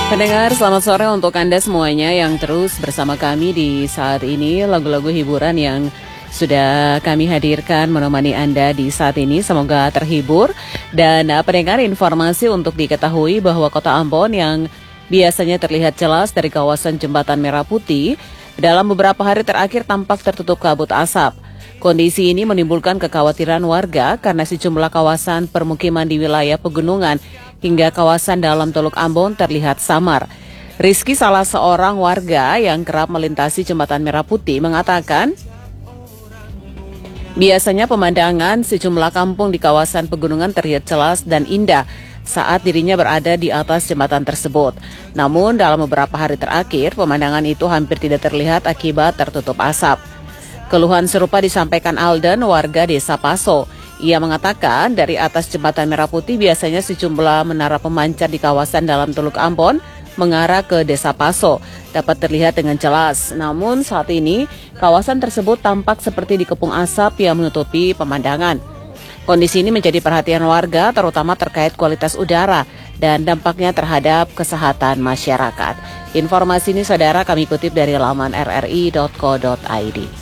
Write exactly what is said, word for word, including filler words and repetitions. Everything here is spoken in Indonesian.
Pendengar, selamat sore untuk Anda semuanya yang terus bersama kami di saat ini. Lagu-lagu hiburan yang sudah kami hadirkan menemani Anda di saat ini. Semoga terhibur. Dan uh, pendengar, informasi untuk diketahui bahwa Kota Ambon yang biasanya terlihat jelas dari kawasan Jembatan Merah Putih, dalam beberapa hari terakhir tampak tertutup kabut asap. Kondisi ini menimbulkan kekhawatiran warga karena sejumlah kawasan permukiman di wilayah pegunungan hingga kawasan dalam Teluk Ambon terlihat samar. Rizky, salah seorang warga yang kerap melintasi Jembatan Merah Putih, mengatakan biasanya pemandangan sejumlah kampung di kawasan pegunungan terlihat jelas dan indah saat dirinya berada di atas jembatan tersebut. Namun dalam beberapa hari terakhir, pemandangan itu hampir tidak terlihat akibat tertutup asap. Keluhan serupa disampaikan Alden, warga Desa Paso. Ia mengatakan dari atas Jembatan Merah Putih biasanya sejumlah menara pemancar di kawasan dalam Teluk Ambon mengarah ke Desa Paso dapat terlihat dengan jelas. Namun saat ini kawasan tersebut tampak seperti dikepung asap yang menutupi pemandangan. Kondisi ini menjadi perhatian warga terutama terkait kualitas udara dan dampaknya terhadap kesehatan masyarakat. Informasi ini saudara kami kutip dari laman r r i dot co dot i d.